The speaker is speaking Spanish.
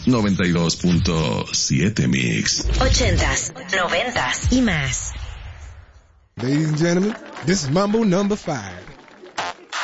92.7 Mix. 80s, 90s y más. Ladies and gentlemen, this is Mambo number 5.